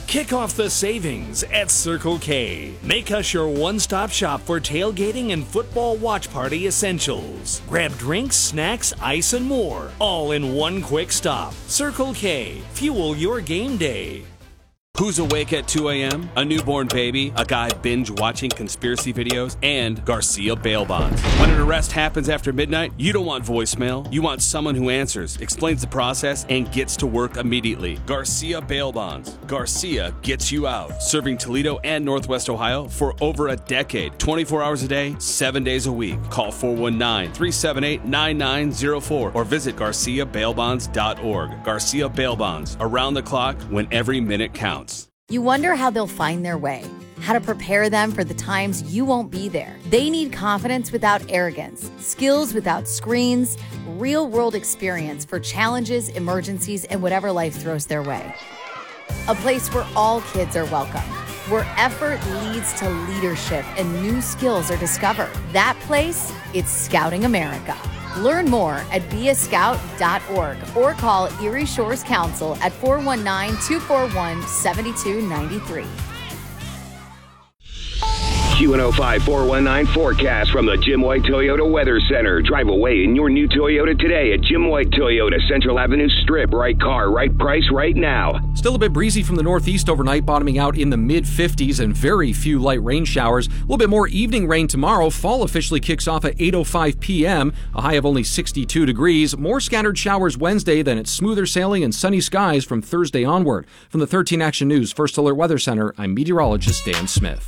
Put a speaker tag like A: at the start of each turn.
A: Kick off the savings at Circle K. Make us your one-stop shop for tailgating and football watch party essentials. Grab drinks, snacks, ice, and more, all in one quick stop. Circle K. Fuel your game day.
B: Who's awake at 2 a.m.? A newborn baby, a guy binge-watching conspiracy videos, and Garcia bail bonds. When an arrest happens after midnight, you don't want voicemail. You want someone who answers, explains the process, and gets to work immediately. Garcia bail bonds. Garcia gets you out. Serving Toledo and Northwest Ohio for over a decade. 24 hours a day, 7 days a week. Call 419-378-9904 or visit GarciaBailBonds.org. Garcia Bail Bonds. Around the clock when every minute counts.
C: You wonder how they'll find their way, how to prepare them for the times you won't be there. They need confidence without arrogance, skills without screens, real-world experience for challenges, emergencies, and whatever life throws their way. A place where all kids are welcome, where effort leads to leadership and new skills are discovered. That place, it's Scouting America. Learn more at beascout.org or call Erie Shores Council at 419-241-7293.
D: Q105 419 forecast from the Jim White Toyota Weather Center. Drive away in your new Toyota today at Jim White Toyota, Central Avenue Strip. Right car, right price, right now.
E: Still a bit breezy from the northeast overnight, bottoming out in the mid-50s and very few light rain showers. A little bit more evening rain tomorrow. Fall officially kicks off at 8:05 p.m., a high of only 62 degrees. More scattered showers Wednesday, then it's smoother sailing and sunny skies from Thursday onward. From the 13 Action News First Alert Weather Center, I'm meteorologist Dan Smith.